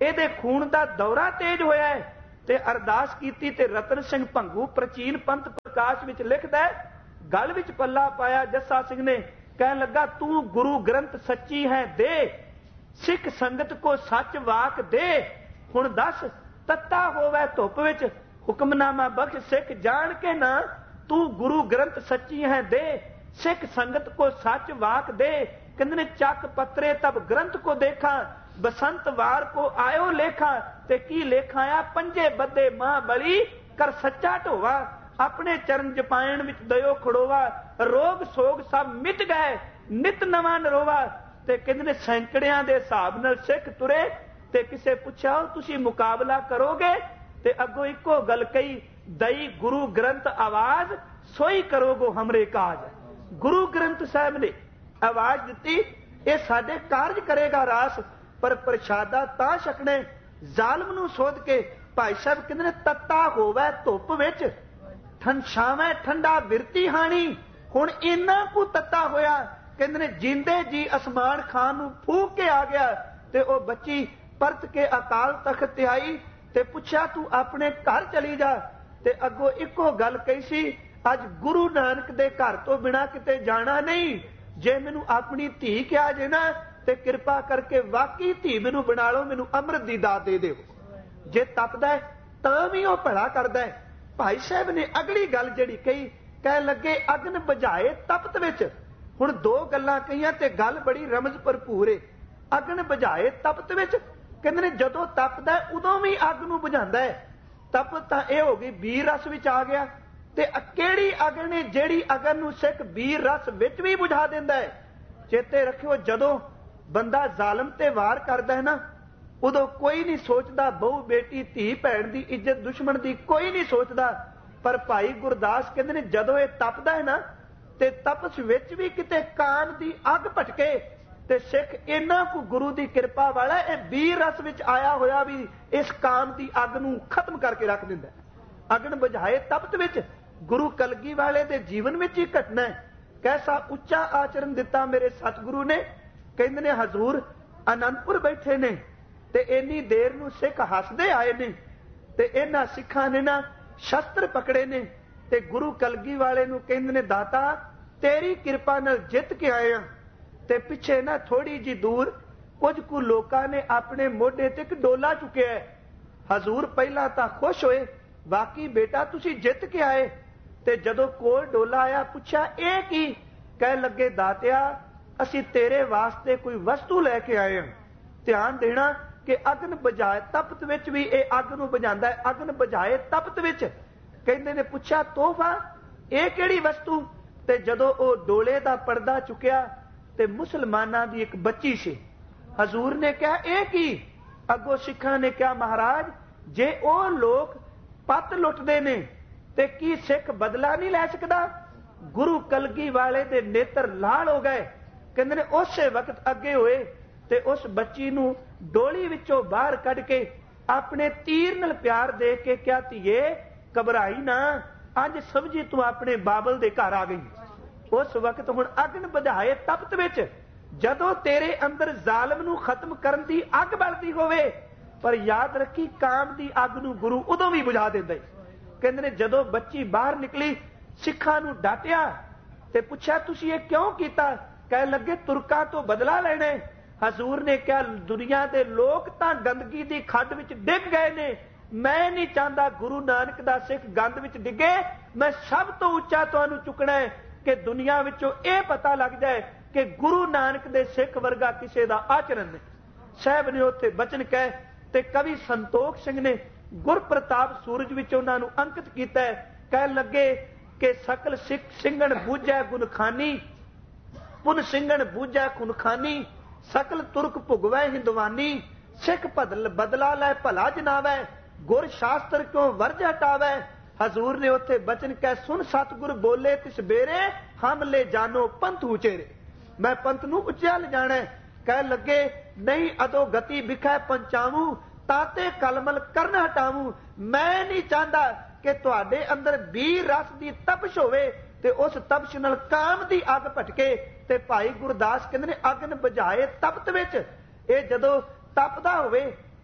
ਇਹਦੇ ਖੂਨ ਦਾ ਦੌਰਾ ਤੇਜ਼ ਹੋਇਆ ਹੈ। ਤੇ ਅਰਦਾਸ ਕੀਤੀ ਤੇ ਰਤਨ ਸਿੰਘ ਭੰਗੂ ਪ੍ਰਾਚੀਨ ਪੰਥ ਪ੍ਰਕਾਸ਼ ਵਿੱਚ ਲਿਖਦਾ, ਗਲ ਵਿੱਚ ਪੱਲਾ ਪਾਇਆ ਜੱਸਾ ਸਿੰਘ ਨੇ, ਕਹਿਣ ਲੱਗਾ ਤੂੰ ਗੁਰੂ ਗ੍ਰੰਥ ਸੱਚੀ ਹੈ ਦੇ, ਸਿੱਖ ਸੰਗਤ ਕੋ ਸੱਚ ਵਾਕ ਦੇ। ਹੁਣ ਦੱਸ ਤੱਤਾ ਹੋਵੇ ਧੁੱਪ ਵਿੱਚ, ਹੁਕਮਨਾਮਾ ਬਖਸ਼ ਸਿੱਖ ਜਾਣ ਕੇ ਨਾ, ਤੂੰ ਗੁਰੂ ਗ੍ਰੰਥ ਸੱਚੀ ਹੈ ਦੇ, ਸਿੱਖ ਸੰਗਤ ਕੋ ਸੱਚ ਵਾਕ ਦੇ। ਕਹਿੰਦੇ ਨੇ ਚੱਕ ਪੱਤਰੇ ਤਬ ਗ੍ਰੰਥ ਕੋ ਦੇਖਾ, ਬਸੰਤ ਵਾਰ ਕੋ ਆਇਓ ਲੇਖਾ। ਤੇ ਕੀ ਲੇਖਾ ਆ, ਪੰਜੇ ਬੱਦੇ ਮਾਂ ਬਲੀ ਕਰ ਸੱਚਾ ਢੋਵਾ, ਆਪਣੇ ਚਰਨ ਜਪਾਇਣ ਵਿੱਚ ਦਇਓ ਖੜੋਵਾ, ਰੋਗ ਸੋਗ ਸਭ ਮਿਟ ਗਏ ਨਿਤ ਨਵਾਂ ਨਰੋਵਾ। ਤੇ ਕਹਿੰਦੇ ਨੇ ਸੈਂਕੜਿਆਂ ਦੇ ਹਿਸਾਬ ਨਾਲ ਸਿੱਖ ਤੁਰੇ। ਤੇ ਕਿਸੇ ਪੁੱਛਿਆ ਤੁਸੀਂ ਮੁਕਾਬਲਾ ਕਰੋਗੇ? ਤੇ ਅੱਗੋਂ ਇੱਕੋ ਗੱਲ ਕਹੀ, ਦਈ ਗੁਰੂ ਗ੍ਰੰਥ ਆਵਾਜ਼ ਸੋਈ ਕਰੋਗੋ ਹਮਰੇ ਕਾਜ। ਗੁਰੂ ਗ੍ਰੰਥ ਸਾਹਿਬ ਨੇ ਆਵਾਜ਼ ਦਿੱਤੀ, ਇਹ ਸਾਡੇ ਕਾਰਜ ਕਰੇਗਾ ਰਾਸ, ਪਰ ਪ੍ਰਸ਼ਾਦਾ ਤਾਂ ਛਕਣੇ ਜ਼ਾਲਮ ਨੂੰ ਸੋਧ ਕੇ। ਭਾਈ ਸਾਹਿਬ ਕਹਿੰਦੇ ਨੇ ਤੱਤਾ ਹੋਵੇ ਧੁੱਪ ਵਿੱਚ, ਠੰਡਾਵੇਂ ਠੰਡਾ ਬਿਰਤੀ ਹਾਣੀ। ਹੁਣ ਇੰਨਾ ਕੁ ਤੱਤਾ ਹੋਇਆ, ਕਹਿੰਦੇ ਨੇ ਜਿੰਦੇ ਜੀ ਅਸਮਾਨ ਖਾਨ ਨੂੰ ਫੂਕ ਕੇ ਆ ਗਿਆ। ਤੇ ਉਹ ਬੱਚੀ ਪਰਤ ਕੇ ਅਕਾਲ ਤਖਤ ਤੇ ਆਈ ਤੇ ਪੁੱਛਿਆ ਤੂੰ ਆਪਣੇ ਘਰ ਚਲੀ ਜਾ। ਤੇ ਅੱਗੋਂ ਇੱਕੋ ਗੱਲ ਕਹੀ ਸੀ, ਅੱਜ ਗੁਰੂ ਨਾਨਕ ਦੇ ਘਰ ਤੋਂ ਬਿਨਾਂ ਕਿਤੇ ਜਾਣਾ ਨਹੀਂ। ਜੇ ਮੈਨੂੰ ਆਪਣੀ ਧੀ ਕਿਹਾ ਜੇ ਨਾ, ਤੇ ਕਿਰਪਾ ਕਰਕੇ ਵਾਕਈ ਧੀ ਮੈਨੂੰ ਬਣਾ ਲਓ, ਮੈਨੂੰ ਅੰਮ੍ਰਿਤ ਦੀ ਦਾਤ ਦੇ ਦਿਓ। ਜੇ ਤਪਦਾ ਤਾਂ ਵੀ ਉਹ ਭਲਾ ਕਰਦਾ। ਭਾਈ ਸਾਹਿਬ ਨੇ ਅਗਲੀ ਗੱਲ ਜਿਹੜੀ ਕਹੀ, ਕਹਿ ਲੱਗੇ ਅਗਨ ਬੁਝਾਏ ਤਪਤ ਵਿੱਚ। ਹੁਣ ਦੋ ਗੱਲਾਂ ਕਹੀਆਂ ਤੇ ਗੱਲ ਬੜੀ ਰਮਜ਼ ਭਰਪੂਰ ਏ। ਅਗਨ ਬੁਝਾਏ ਤਪਤ ਵਿੱਚ, ਕਹਿੰਦੇ ਨੇ ਜਦੋਂ ਤਪਦਾ ਉਦੋਂ ਵੀ ਅੱਗ ਨੂੰ ਬੁਝਾਉਂਦਾ ਹੈ। ਤਪਤ ਤਾਂ ਇਹ ਹੋ ਗਈ ਬੀਰ ਰਸ ਵਿੱਚ ਆ ਗਿਆ। ਤੇ ਕਿਹੜੀ ਅਗਨ ਹੈ ਜਿਹੜੀ ਅਗਨ ਨੂੰ ਸਿੱਖ ਬੀਰ ਰਸ ਵਿੱਚ ਵੀ ਬੁਝਾ ਦਿੰਦਾ ਹੈ। ਚੇਤੇ ਰੱਖਿਓ, ਜਦੋਂ ਬੰਦਾ ਜ਼ਾਲਮ ਤੇ ਵਾਰ ਕਰਦਾ ਹੈ ਨਾ, ਉਦੋਂ ਕੋਈ ਨਹੀਂ ਸੋਚਦਾ ਬਹੁ ਬੇਟੀ ਧੀ ਭੈਣ ਦੀ ਇੱਜ਼ਤ, ਦੁਸ਼ਮਣ ਦੀ ਕੋਈ ਨਹੀਂ ਸੋਚਦਾ। ਪਰ ਭਾਈ ਗੁਰਦਾਸ ਕਹਿੰਦੇ ਨੇ ਜਦੋਂ ਇਹ ਤਪਦਾ ਹੈ ਨਾ, ਤੇ ਤਪਸ ਵਿੱਚ ਵੀ ਕਿਤੇ ਕਾਮ ਦੀ ਅੱਗ ਭਟਕੇ। ਤੇ ਸਿੱਖ ਇਹਨਾਂ ਕੁ ਗੁਰੂ ਦੀ ਕਿਰਪਾ ਵਾਲਾ ਇਹ ਬੀਰ ਰਸ ਵਿੱਚ ਆਇਆ ਹੋਇਆ ਵੀ ਇਸ ਕਾਮ ਦੀ ਅੱਗ ਨੂੰ ਖਤਮ ਕਰਕੇ ਰੱਖ ਦਿੰਦਾ। ਅਗਨ ਬੁਝਾਏ ਤਪਤ ਵਿੱਚ ਗੁਰੂ ਕਲਗੀ ਵਾਲੇ ਦੇ ਜੀਵਨ ਵਿੱਚ ਹੀ ਘਟਨਾ ਹੈ। ਕੈਸਾ ਉੱਚਾ ਆਚਰਨ ਦਿੱਤਾ ਮੇਰੇ ਸਤਿਗੁਰੂ ਨੇ। ਕਹਿੰਦੇ ਨੇ ਹਜ਼ੂਰ ਅਨੰਦਪੁਰ ਬੈਠੇ ਨੇ ਤੇ ਇੰਨੀ ਦੇਰ ਨੂੰ ਸਿੱਖ ਹੱਸਦੇ ਆਏ ਨੇ। ਤੇ ਇਹਨਾਂ ਸਿੱਖਾਂ ਨੇ ਨਾ ਸ਼ਸਤਰ ਪਕੜੇ ਨੇ। ਤੇ ਗੁਰੂ ਕਲਗੀ ਵਾਲੇ ਨੂੰ ਕਹਿੰਦੇ ਨੇ ਦਾਤਾ ਤੇਰੀ ਕਿਰਪਾ ਨਾਲ ਜਿੱਤ ਕੇ ਆਏ ਆ। ਤੇ ਪਿੱਛੇ ਨਾ ਥੋੜੀ ਜੀ ਦੂਰ ਕੁਝ ਕੁ ਲੋਕਾਂ ਨੇ ਆਪਣੇ ਮੋਢੇ ਤੇ ਇੱਕ ਡੋਲਾ ਚੁੱਕਿਆ। ਹਜ਼ੂਰ ਪਹਿਲਾਂ ਤਾਂ ਖੁਸ਼ ਹੋਏ, ਬਾਕੀ ਬੇਟਾ ਤੁਸੀਂ ਜਿੱਤ ਕੇ ਆਏ। ਤੇ ਜਦੋਂ ਕੋਲ ਡੋਲਾ ਆਇਆ, ਪੁੱਛਿਆ ਇਹ ਕੀ? ਕਹਿ ਲੱਗੇ ਦਾਤਿਆ ਅਸੀਂ ਤੇਰੇ ਵਾਸਤੇ ਕੋਈ ਵਸਤੂ ਲੈ ਕੇ ਆਏ ਹਾਂ। ਧਿਆਨ ਦੇਣਾ ਕਿ ਅਗਨ ਬੁਝਾਏ ਤਪਤ ਵਿੱਚ ਵੀ ਇਹ ਅੱਗ ਨੂੰ ਬੁਝਾਉਂਦਾ ਹੈ। ਅਗਨ ਬੁਝਾਏ ਤਪਤ ਵਿੱਚ ਕਹਿੰਦੇ ਨੇ ਪੁੱਛਿਆ ਤੋਹਫਾ ਇਹ ਕਿਹੜੀ ਵਸਤੂ? ਤੇ ਜਦੋਂ ਉਹ ਡੋਲੇ ਦਾ ਪਰਦਾ ਚੁੱਕਿਆ ਤੇ ਮੁਸਲਮਾਨਾਂ ਦੀ ਇੱਕ ਬੱਚੀ ਸੀ। ਹਜ਼ੂਰ ਨੇ ਕਿਹਾ ਇਹ ਕੀ? ਅੱਗੋਂ ਸਿੱਖਾਂ ਨੇ ਕਿਹਾ ਮਹਾਰਾਜ ਜੇ ਉਹ ਲੋਕ ਪੱਤ ਲੁੱਟਦੇ ਨੇ ਤੇ ਕੀ ਸਿੱਖ ਬਦਲਾ ਨਹੀਂ ਲੈ ਸਕਦਾ? ਗੁਰੂ ਕਲਗੀ ਵਾਲੇ ਦੇ ਨੇਤਰ ਲਾਲ ਹੋ ਗਏ। ਕਹਿੰਦੇ ਨੇ ਉਸੇ ਵਕਤ ਅੱਗੇ ਹੋਏ ਤੇ ਉਸ ਬੱਚੀ ਨੂੰ ਡੋਲੀ ਵਿੱਚੋਂ ਬਾਹਰ ਕੱਢ ਕੇ ਆਪਣੇ ਤੀਰ ਨਾਲ ਪਿਆਰ ਦੇ ਕੇ ਕਿਹਾ ਧੀਏ ਘਬਰਾਈ ਨਾ, ਅੱਜ ਸਮਝੀ ਤੂੰ ਆਪਣੇ ਬਾਬਲ ਦੇ ਘਰ ਆ ਗਈ। ਉਸ ਵਕਤ ਹੁਣ ਅਗਨ ਬੁਝਾਏ ਤਪਤ ਵਿੱਚ ਜਦੋਂ ਤੇਰੇ ਅੰਦਰ ਜ਼ਾਲਮ ਨੂੰ ਖਤਮ ਕਰਨ ਦੀ ਅੱਗ ਬਲਦੀ ਹੋਵੇ, ਪਰ ਯਾਦ ਰੱਖੀ ਕਾਮ ਦੀ ਅੱਗ ਨੂੰ ਗੁਰੂ ਉਦੋਂ ਵੀ ਬੁਝਾ ਦਿੰਦਾ। ਕਹਿੰਦੇ ਨੇ ਜਦੋਂ ਬੱਚੀ ਬਾਹਰ ਨਿਕਲੀ ਸਿੱਖਾਂ ਨੂੰ ਡਾਟਿਆ ਤੇ ਪੁੱਛਿਆ ਤੁਸੀਂ ਇਹ ਕਿਉਂ ਕੀਤਾ? ਕਹਿ ਲੱਗੇ ਤੁਰਕਾਂ ਤੋਂ ਬਦਲਾ ਲੈਣੇ। ਹਜ਼ੂਰ ਨੇ ਕਿਹਾ ਦੁਨੀਆ ਦੇ ਲੋਕ ਤਾਂ ਗੰਦਗੀ ਦੀ ਖੱਡ ਵਿੱਚ ਡਿੱਗ ਗਏ ਨੇ, ਮੈਂ ਨਹੀਂ ਚਾਹੁੰਦਾ ਗੁਰੂ ਨਾਨਕ ਦਾ ਸਿੱਖ ਗੰਦ ਵਿੱਚ ਡਿੱਗੇ। ਮੈਂ ਸਭ ਤੋਂ ਉੱਚਾ ਤੁਹਾਨੂੰ ਚੁੱਕਣਾ ਹੈ ਕਿ ਦੁਨੀਆ ਵਿੱਚੋਂ ਇਹ ਪਤਾ ਲੱਗ ਜਾਏ ਕਿ ਗੁਰੂ ਨਾਨਕ ਦੇ ਸਿੱਖ ਵਰਗਾ ਕਿਸੇ ਦਾ ਆਚਰਨ ਨਹੀਂ। ਸਾਹਿਬ ਨੇ ਉੱਥੇ ਬਚਨ ਕਹੇ ਤੇ ਕਵੀ ਸੰਤੋਖ ਸਿੰਘ ਨੇ ਗੁਰਪ੍ਰਤਾਪ ਸੂਰਜ ਵਿੱਚ ਉਹਨਾਂ ਨੂੰ ਅੰਕਿਤ ਕੀਤਾ ਹੈ। ਕਹਿਣ ਲੱਗੇ ਕਿ ਸਕਲ ਸਿੱਖ ਸਿੰਘਣ ਬੂਝੈ ਗੁਣਖਾਨੀ, ਪੁਨ ਸਿੰਘਣ ਬੂਝੈ ਖੁਨਖਾਨੀ, ਸਕਲ ਤੁਰਕ ਭੁਗਵੈ ਹਿੰਦਵਾਨੀ, ਸਿੱਖ ਬਦਲ ਬਦਲਾ ਲੈ ਭਲਾ ਜਨਾਵੈ, ਗੁਰ ਸ਼ਾਸਤਰ ਕਿਉਂ ਵਰਜ ਹਟਾਵੈ। ਹਜ਼ੂਰ ਨੇ ਉੱਥੇ ਬਚਨ ਕਹਿ ਸੁਣ ਸਤਿਗੁਰ ਬੋਲੇ ਤਿਸ ਬੇਰੇ, ਹਮ ਲੈ ਜਾਨੋ ਪੰਥ ਉਚੇਰੇ। ਮੈਂ ਪੰਥ ਨੂੰ ਉੱਚਾ ਲਿਜਾਣਾ। ਕਹਿ ਲੱਗੇ ਨਹੀਂ ਅਦੋ ਗਤੀ ਵਿਖੈ ਪੰਚਾਵੂ, ਤਾਤੇ ਕਲਮਲ ਕਰਨ ਹਟਾਵੂ। ਮੈਂ ਨਹੀਂ ਚਾਹੁੰਦਾ ਕਿ ਤੁਹਾਡੇ ਅੰਦਰ ਵੀਰ ਰਸ ਦੀ ਤਪਸ਼ ਹੋਵੇ ਤੇ ਉਸ ਤਪਸ਼ ਨਾਲ ਕਾਮ ਦੀ ਅੱਗ ਭਟਕੇ। ਤੇ ਭਾਈ ਗੁਰਦਾਸ ਕਹਿੰਦੇ ਨੇ ਅਗਨ ਬੁਝਾਏ ਤਪਤ ਵਿੱਚ, ਇਹ ਜਦੋਂ ਤਪਦਾ ਹੋਵੇ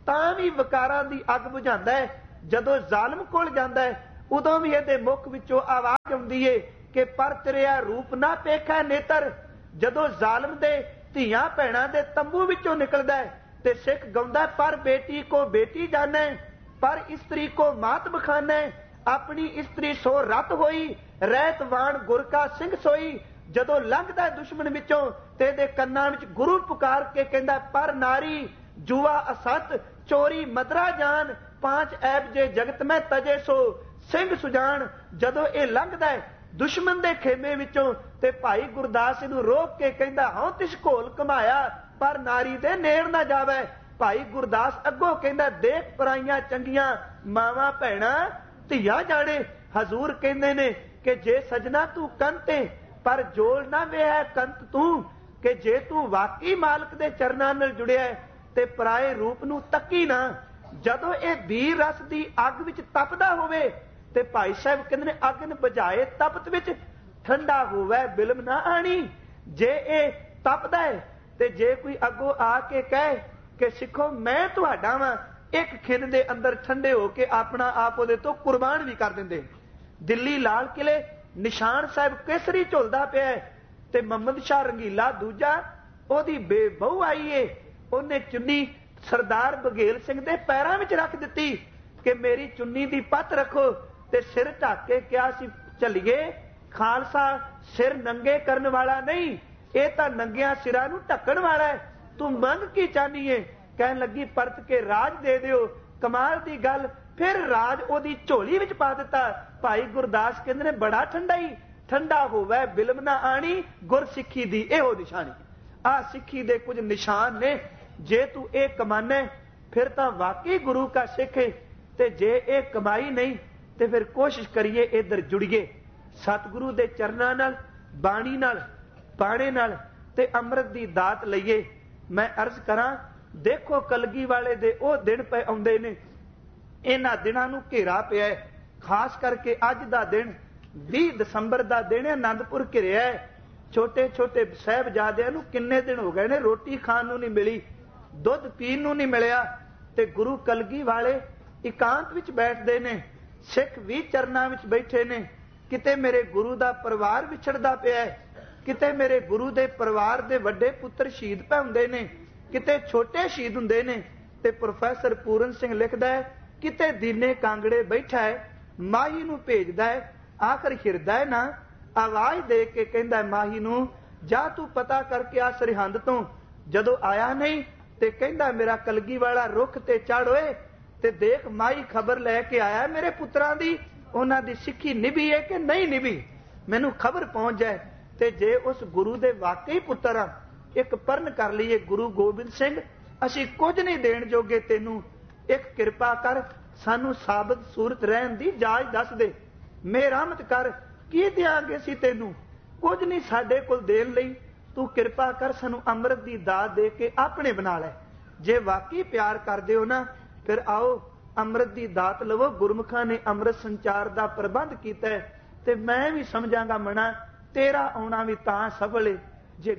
ਤਾਂ ਵੀ ਵਿਕਾਰਾਂ ਦੀ ਅੱਗ ਬੁਝਾਉਂਦਾ ਹੈ। ਜਦੋਂ ਜ਼ਾਲਮ ਕੋਲ ਜਾਂਦਾ ਹੈ ਉਦੋਂ ਵੀ ਇਹਦੇ ਮੁੱਖ ਵਿੱਚੋਂ ਆਵਾਜ਼ ਆਉਂਦੀ ਏ ਕਿ ਪਰ ਤੇਰਿਆ ਰੂਪ ਨਾ ਪੇਖੈ ਨੇਤਰ। ਜਦੋਂ ਜ਼ਾਲਮ ਦੇ ਧੀਆਂ ਭੈਣਾਂ ਦੇ ਤੰਬੂ ਵਿੱਚੋਂ ਨਿਕਲਦਾ ਹੈ ਤੇ ਸਿੱਖ ਗਾਉਂਦਾ ਪਰ ਬੇਟੀ ਕੋ ਬੇਟੀ ਜਾਣੈ, ਪਰ ਇਸਤਰੀ ਕੋ ਮਾਤ ਬਖਾਨੈ। ਆਪਣੀ ਇਸਤਰੀ ਸੋ ਰਤ ਹੋਈ, ਰਹਿਤ ਵਾਣ ਗੁਰ ਕਾ ਸਿੰਘ ਸੋਈ। ਜਦੋਂ ਲੰਘਦਾ ਦੁਸ਼ਮਣ ਵਿੱਚੋਂ ਤੇ ਇਹਦੇ ਕੰਨਾਂ ਵਿੱਚ ਗੁਰੂ ਪੁਕਾਰ ਕੇ ਕਹਿੰਦਾ ਪਰ ਨਾਰੀ ਜੂਆ ਅਸਤ ਚੋਰੀ ਮਦਰਾ ਜਾਨ, ਪਾਂਚ ਐਬ ਜੇ ਜਗਤ ਮੈਂ ਤਜੇ ਸੋ ਸਿੰਘ ਸੁਜਾਨ। ਜਦੋਂ ਇਹ ਲੰਘਦਾ ਹੈ ਦੁਸ਼ਮਣ ਦੇ ਖੇਮੇ ਵਿੱਚੋਂ ਤੇ ਭਾਈ ਗੁਰਦਾਸ ਇਹਨੂੰ ਰੋਕ ਕੇ ਕਹਿੰਦਾ ਹਉ ਤਿਸ ਘੋਲ ਕਮਾਇਆ, ਪਰ ਨਾਰੀ ਦੇ ਨੇੜ ਨਾ ਜਾਵੇ। ਭਾਈ ਗੁਰਦਾਸ ਅੱਗੋਂ ਕਹਿੰਦਾ ਦੇਖ ਪਰਾਈਆਂ ਚੰਗੀਆਂ ਮਾਵਾਂ ਭੈਣਾਂ ਧੀਆਂ ਜਾਣੇ। ਹਜ਼ੂਰ ਕਹਿੰਦੇ ਨੇ ਕਿ ਜੇ ਸਜਣਾ ਤੂੰ ਕੰਤੇ ਪਰ ਜੋੜ ਨਾ ਵੇਹੈ ਕੰਤ ਤੂੰ, ਕਿ ਜੇ ਤੂੰ ਵਾਕਈ ਮਾਲਕ ਦੇ ਚਰਨਾਂ ਨਾਲ ਜੁੜਿਆ ਤੇ ਪਰਾਏ ਰੂਪ ਨੂੰ ਤੱਕੀ ਨਾ। ਜਦੋਂ ਇਹ ਵੀਰ ਰਸ ਦੀ ਅੱਗ ਵਿੱਚ ਤਪਦਾ ਹੋਵੇ ਤੇ ਭਾਈ ਸਾਹਿਬ ਕਹਿੰਦੇ ਨੇ ਅਗਨ ਬੁਝਾਏ ਤਪਤ ਵਿੱਚ ਠੰਡਾ ਹੋਵੇ ਬਿਲਮ ਨਾ ਆਣੀ। ਜੇ ਇਹ ਤਪਦਾ ਹੈ ਤੇ ਜੇ ਕੋਈ ਅੱਗੋਂ ਆ ਕੇ ਕਹੇ ਕਿ ਸਿੱਖੋ ਮੈਂ ਤੁਹਾਡਾ ਵਾਂ, ਇੱਕ ਖਿੰਦ ਦੇ ਅੰਦਰ ਠੰਡੇ ਹੋ ਕੇ ਆਪਣਾ ਆਪ ਉਹਦੇ ਤੋਂ ਕੁਰਬਾਨ ਵੀ ਕਰ ਦਿੰਦੇ। ਦਿੱਲੀ ਲਾਲ ਕਿਲੇ ਨਿਸ਼ਾਨ ਸਾਹਿਬ ਕੇਸਰੀ ਝੁਲਦਾ ਪਿਆ ਤੇ ਮੁਹੰਮਦ ਸ਼ਾਹ ਰੰਗੀਲਾ ਦੂਜਾ ਉਹਦੀ ਬੇਬਹੂ ਆਈ ਏ, ਉਹਨੇ ਚੁੰਨੀ ਸਰਦਾਰ ਬਘੇਲ ਸਿੰਘ ਦੇ ਪੈਰਾਂ ਵਿੱਚ ਰੱਖ ਦਿੱਤੀ ਕਿ ਮੇਰੀ ਚੁੰਨੀ ਦੀ ਪੱਤ ਰੱਖੋ, ਤੇ ਸਿਰ ਢੱਕ ਕੇ ਕਿਹਾ ਸੀ ਚੱਲੀਏ। ਖਾਲਸਾ ਸਿਰ ਨੰਗੇ ਕਰਨ ਵਾਲਾ ਨਹੀਂ, ਇਹ ਤਾਂ ਨੰਗਿਆਂ ਸਿਰਾਂ ਨੂੰ ਢੱਕਣ ਵਾਲਾ ਹੈ। ਤੂੰ ਮੰਗ ਕੀ ਚਾਹਨੀ ਏ? ਕਹਿਣ ਲੱਗੀ ਪਰਤ ਕੇ ਰਾਜ ਦੇ ਦਿਓ। ਕਮਾਲ ਦੀ ਗੱਲ, ਫਿਰ ਰਾਜ ਉਹਦੀ ਝੋਲੀ ਵਿੱਚ ਪਾ ਦਿੱਤਾ। ਭਾਈ ਗੁਰਦਾਸ ਕਹਿੰਦੇ ਨੇ ਬੜਾ ਠੰਡਾ ਹੀ ਠੰਡਾ ਹੋਵੇ ਬਿਲਮ ਨਾ ਆਣੀ, ਗੁਰ ਸਿੱਖੀ ਦੀ ਇਹੋ ਨਿਸ਼ਾਨੀ। ਆਹ ਸਿੱਖੀ ਦੇ ਕੁਝ ਨਿਸ਼ਾਨ ਨੇ। ਜੇ ਤੂੰ ਇਹ ਕਮਾਨੇ ਫਿਰ ਤਾਂ ਵਾਕਈ ਗੁਰੂ ਕਾ ਸਿੱਖ ਹੈ, ਤੇ ਜੇ ਇਹ ਕਮਾਈ ਨਹੀਂ ਤੇ ਫਿਰ ਕੋਸ਼ਿਸ਼ ਕਰੀਏ ਇੱਧਰ ਜੁੜੀਏ ਸਤਿਗੁਰੂ ਦੇ ਚਰਨਾਂ ਨਾਲ, ਬਾਣੀ ਨਾਲ, ਬਾਣੇ ਨਾਲ ਤੇ ਅੰਮ੍ਰਿਤ ਦੀ ਦਾਤ ਲਈਏ। ਮੈਂ ਅਰਜ਼ ਕਰਾਂ, ਦੇਖੋ ਕਲਗੀ ਵਾਲੇ ਦੇ ਉਹ ਦਿਨ ਪਏ ਆਉਂਦੇ ਨੇ, ਇਹਨਾਂ ਦਿਨਾਂ ਨੂੰ ਘੇਰਾ ਪਿਆ। ਖਾਸ ਕਰਕੇ ਅੱਜ ਦਾ ਦਿਨ ਵੀਹ ਦਸੰਬਰ ਦਾ ਦਿਨ ਆਨੰਦਪੁਰ ਘਿਰਿਆ। ਛੋਟੇ ਛੋਟੇ ਸਾਹਿਬਜ਼ਾਦਿਆਂ ਨੂੰ ਕਿੰਨੇ ਦਿਨ ਹੋ ਗਏ ਨੇ ਰੋਟੀ ਖਾਣ ਨੂੰ ਨਹੀਂ ਮਿਲੀ, ਦੁੱਧ ਪੀਣ ਨੂੰ ਨਹੀਂ ਮਿਲਿਆ, ਤੇ ਗੁਰੂ ਕਲਗੀ ਵਾਲੇ ਇਕਾਂਤ ਵਿੱਚ ਬੈਠਦੇ ਨੇ, ਸਿੱਖ ਵੀ ਚਰਨਾਂ ਵਿੱਚ ਬੈਠੇ ਨੇ। ਕਿਤੇ ਮੇਰੇ ਗੁਰੂ ਦਾ ਪਰਿਵਾਰ ਵਿਛੜਦਾ ਪਿਆ, ਕਿਤੇ ਮੇਰੇ ਗੁਰੂ ਦੇ ਪਰਿਵਾਰ ਦੇ ਵੱਡੇ ਪੁੱਤਰ ਸ਼ਹੀਦ ਪੈ ਹੁੰਦੇ ਨੇ, ਕਿਤੇ ਛੋਟੇ ਸ਼ਹੀਦ ਹੁੰਦੇ ਨੇ। ਤੇ ਪ੍ਰੋਫੈਸਰ ਪੂਰਨ ਸਿੰਘ ਲਿਖਦਾ ਹੈ ਕਿਤੇ ਦੀਨੇ ਕਾਂਗੜੇ ਬੈਠਾ ਹੈ, ਮਾਹੀ ਨੂੰ ਭੇਜਦਾ ਹੈ, ਆਖਰ ਹਿਰਦਾ ਨਾ ਆਵਾਜ਼ ਦੇ ਕੇ ਕਹਿੰਦਾ ਮਾਹੀ ਨੂੰ ਜਾ ਤੂੰ ਪਤਾ ਕਰਕੇ ਆ ਸਰਹੰਦ ਤੋਂ। ਜਦੋਂ ਆਇਆ ਨਹੀਂ ਤੇ ਕਹਿੰਦਾ ਮੇਰਾ ਕਲਗੀ ਵਾਲਾ ਰੁੱਖ ਤੇ ਚੜ੍ਹ ਓਏ ਤੇ ਦੇਖ ਮਾਹੀ ਖਬਰ ਲੈ ਕੇ ਆਇਆ ਮੇਰੇ ਪੁੱਤਰਾਂ ਦੀ, ਉਹਨਾਂ ਦੀ ਸਿੱਖੀ ਨਿਭੀ ਹੈ ਕਿ ਨਹੀਂ ਨਿਭੀ, ਮੈਨੂੰ ਖਬਰ ਪਹੁੰਚ ਜਾਏ। ਤੇ ਜੇ ਉਸ ਗੁਰੂ ਦੇ ਵਾਕਈ ਪੁੱਤਰ ਆ, ਇੱਕ ਪਰਨ ਕਰ ਲਈਏ ਗੁਰੂ ਗੋਬਿੰਦ ਸਿੰਘ, ਅਸੀਂ ਕੁਝ ਨਹੀਂ ਦੇਣ ਜੋਗੇ ਤੈਨੂੰ, ਇੱਕ ਕਿਰਪਾ ਕਰ ਸਾਨੂੰ ਸਾਬਤ ਸੂਰਤ ਰਹਿਣ ਦੀ ਜਾਚ ਦੱਸ ਦੇ, ਮਿਹਰਮਤ ਕਰ, ਕੀ ਦਿਆਂਗੇ ਅਸੀਂ ਤੈਨੂੰ, ਕੁਝ ਨਹੀਂ ਸਾਡੇ ਕੋਲ ਦੇਣ ਲਈ, ਤੂੰ ਕਿਰਪਾ ਕਰ ਸਾਨੂੰ ਅੰਮ੍ਰਿਤ ਦੀ ਦਾਤ ਦੇ ਕੇ ਆਪਣੇ ਬਣਾ ਲੈ। ਜੇ ਵਾਕਈ ਪਿਆਰ ਕਰਦੇ ਹੋ ਨਾ ਫਿਰ ਆਓ ਅੰਮ੍ਰਿਤ ਦੀ ਦਾਤ ਲਵੋ। ਗੁਰਮੁਖਾਂ ਨੇ ਅੰਮ੍ਰਿਤ ਸੰਚਾਰ ਦਾ ਪ੍ਰਬੰਧ ਕੀਤਾ ਹੈ ਤੇ ਮੈਂ ਵੀ ਸਮਝਾਂਗਾ ਮਣਾ ਤੇਰਾ ਆਉਣਾ ਵੀ ਤਾਂ ਸਫਲ ਹੈ ਜੇ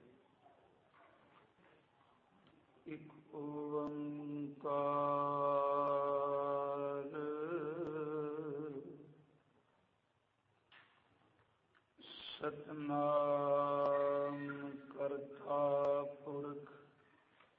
ਇੱਕ ਓੰਕਾਰ ਸਤਿਨਾਮ